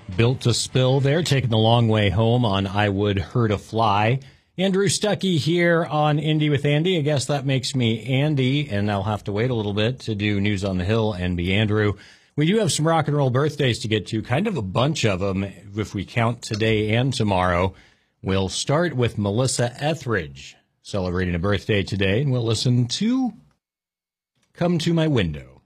Built to Spill there, taking the long way home on I Would Hurt a Fly. Andrew Stuckey here on Indie with Andy. I guess that makes me Andy, and I'll have to wait a little bit to do News on the Hill and be Andrew. We do have some rock and roll birthdays to get to, kind of a bunch of them if we count today and tomorrow. We'll start with Melissa Etheridge celebrating a birthday today, and we'll listen to Come to My Window.